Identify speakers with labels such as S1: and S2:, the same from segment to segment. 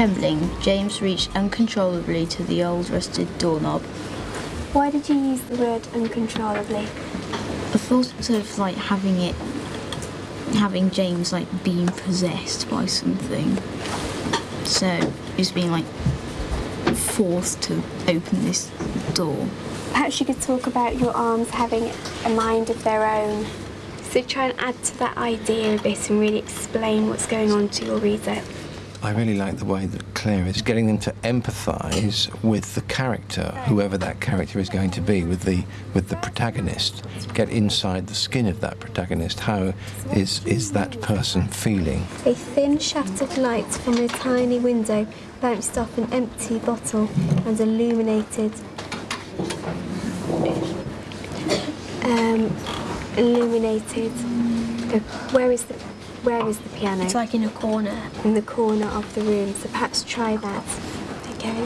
S1: Trembling, James reached uncontrollably to the old rusted doorknob.
S2: Why did you use the word uncontrollably?
S1: I thought of like having James like being possessed by something. So he's being like forced to open this door.
S2: Perhaps you could talk about your arms having a mind of their own. So try and add to that idea a bit and really explain what's going on to your reader.
S3: I really like the way that Claire is getting them to empathise with the character, whoever that character is going to be, with the protagonist. Get inside the skin of that protagonist. How is that person feeling?
S2: A thin shaft of light from a tiny window bounced off an empty bottle and illuminated Where is the piano?
S4: It's like in a corner.
S2: In the corner of the room, so perhaps try that. Okay?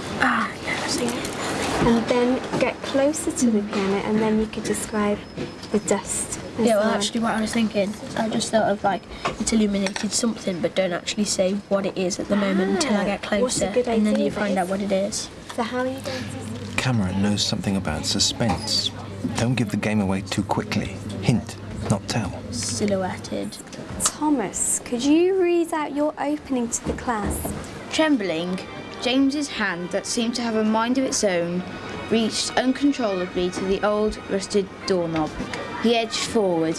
S4: Yeah.
S2: And then get closer to the piano and then you could describe the dust.
S4: Yeah, well actually what I was thinking, I just thought of like, it's illuminated something but don't actually say what it is at the moment until I get closer and then you find out what it is.
S2: So how are you going to...
S3: Cameron knows something about suspense. Don't give the game away too quickly. Hint, not tell.
S4: Silhouetted.
S2: Thomas, could you read out your opening to the class?
S1: Trembling, James's hand, that seemed to have a mind of its own, reached uncontrollably to the old rusted doorknob. He edged forward,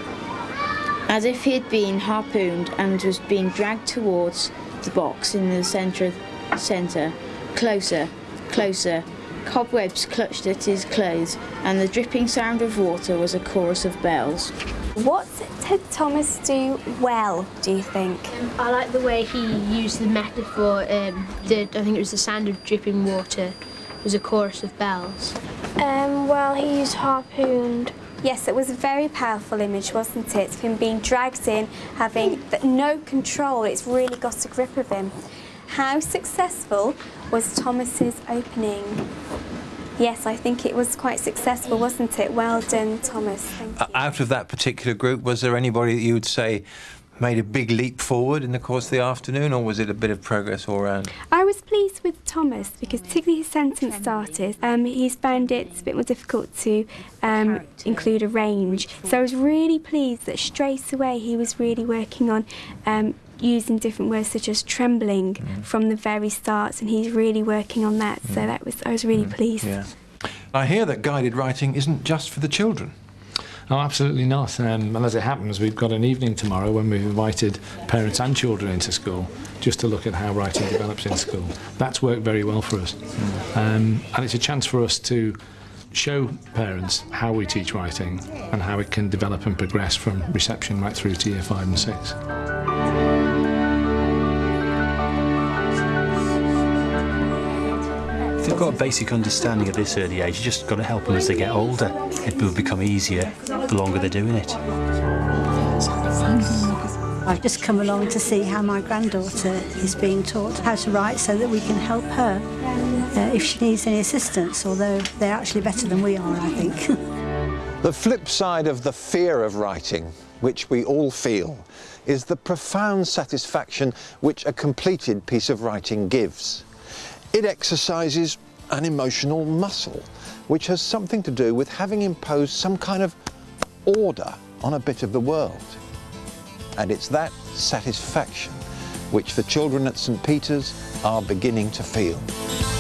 S1: as if he had been harpooned and was being dragged towards the box in the centre. Closer, closer. Cobwebs clutched at his clothes, and the dripping sound of water was a chorus of bells.
S2: What did Thomas do well, do you think?
S4: I like the way he used the metaphor, I think it was the sound of dripping water was a chorus of bells.
S2: Well, he used harpooned. Yes, it was a very powerful image, wasn't it? Of him being dragged in, having no control. It's really got a grip of him. How successful was Thomas's opening? Yes, I think it was quite successful, wasn't it? Well done, Thomas. Thank you.
S3: Out of that particular group, was there anybody that you would say made a big leap forward in the course of the afternoon, or was it a bit of progress all round?
S2: I was pleased with Thomas because particularly his sentence starters, he's found it a bit more difficult to include a range. So I was really pleased that straight away he was really working on using different words such as trembling from the very start, and he's really working on that. So I was really pleased.
S3: Yeah. I hear that guided writing isn't just for the children.
S5: Oh, absolutely not. And as it happens, we've got an evening tomorrow when we've invited parents and children into school just to look at how writing develops in school. That's worked very well for us. And it's a chance for us to show parents how we teach writing and how it can develop and progress from reception right through to year 5 and 6.
S6: If they've got a basic understanding at this early age, you just got to help them as they get older. It will become easier the longer they're doing it.
S7: I've just come along to see how my granddaughter is being taught how to write so that we can help her if she needs any assistance, although they're actually better than we are, I think.
S8: The flip side of the fear of writing, which we all feel, is the profound satisfaction which a completed piece of writing gives. It exercises an emotional muscle, which has something to do with having imposed some kind of order on a bit of the world. And it's that satisfaction which the children at St. Peter's are beginning to feel.